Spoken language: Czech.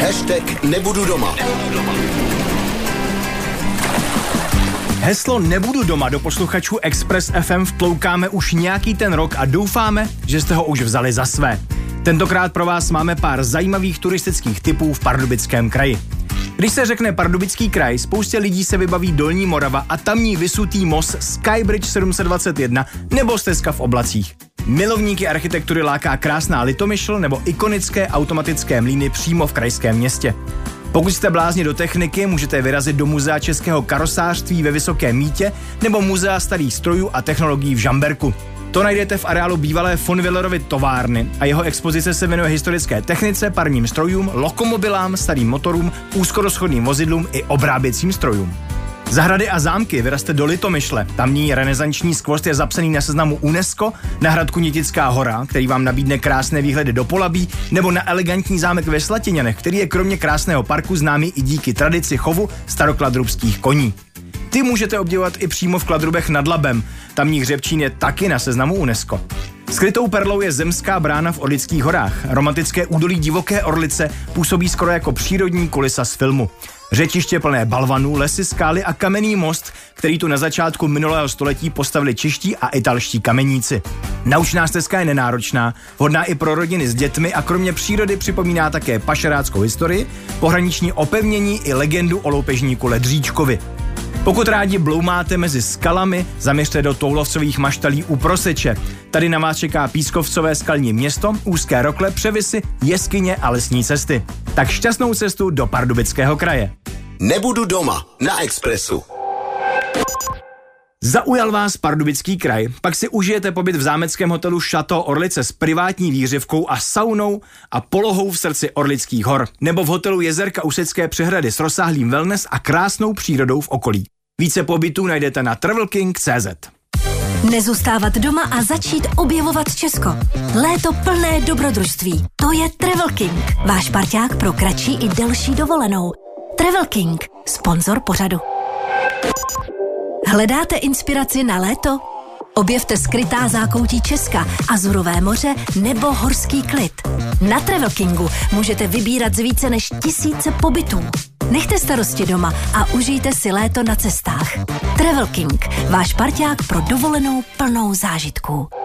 Nebudu doma. Heslo Nebudu doma do posluchačů Express FM vtloukáme už nějaký ten rok a doufáme, že jste ho už vzali za své. Tentokrát pro vás máme pár zajímavých turistických typů v Pardubickém kraji. Když se řekne Pardubický kraj, spoustě lidí se vybaví Dolní Morava a tamní vysutý most Skybridge 721 nebo Stezka v oblacích. Milovníky architektury láká krásná Litomyšl nebo ikonické automatické mlýny přímo v krajském městě. Pokud jste blázni do techniky, můžete vyrazit do Muzea českého karosářství ve Vysokém Mýtě nebo Muzea starých strojů a technologií v Žamberku. To najdete v areálu bývalé von Willerovy továrny a jeho expozice se věnuje historické technice, parním strojům, lokomobilám, starým motorům, úzkorozchodným vozidlům i obráběcím strojům. Zahrady a zámky vyraste do Litomyšle. Tamní renesanční skvost je zapsaný na seznamu UNESCO, na hrad Kunětická hora, který vám nabídne krásné výhledy do Polabí, nebo na elegantní zámek ve Slatěňanech, který je kromě krásného parku známý i díky tradici chovu starokladrubských koní. Ty můžete obdivovat i přímo v Kladrubech nad Labem. Tamní hřebčín je taky na seznamu UNESCO. Skrytou perlou je Zemská brána v Orlických horách. Romantické údolí Divoké Orlice působí skoro jako přírodní kulisa z filmu. Řečiště plné balvanů, lesy, skály a kamenný most, který tu na začátku minulého století postavili čeští a italští kameníci. Naučná stezka je nenáročná, vhodná i pro rodiny s dětmi a kromě přírody připomíná také pašeráckou historii, pohraniční opevnění i legendu o loupežníku Ledříčkovi. Pokud rádi bloumáte mezi skalami, zaměřte do toulovcových maštalí u Proseče. Tady na vás čeká pískovcové skalní město, úzké rokle, převisy, jeskyně a lesní cesty. Tak šťastnou cestu do Pardubického kraje. Nebudu doma na Expressu. Zaujal vás Pardubický kraj, pak si užijete pobyt v zámeckém hotelu Chateau Orlice s privátní výhřevkou a saunou a polohou v srdci Orlických hor, nebo v hotelu Jezerka u Secké přehrady s rozsáhlým wellness a krásnou přírodou v okolí. Více pobytů najdete na travelking.cz. Nezůstávat doma a začít objevovat Česko. Léto plné dobrodružství. To je Travel King, váš parťák pro kratší i delší dovolenou. Travel King, sponzor pořadu. Hledáte inspiraci na léto? Objevte skrytá zákoutí Česka, Azurové moře nebo horský klid. Na Travel Kingu můžete vybírat z více než 1000 pobytů. Nechte starosti doma a užijte si léto na cestách. Travel King, váš parťák pro dovolenou plnou zážitků.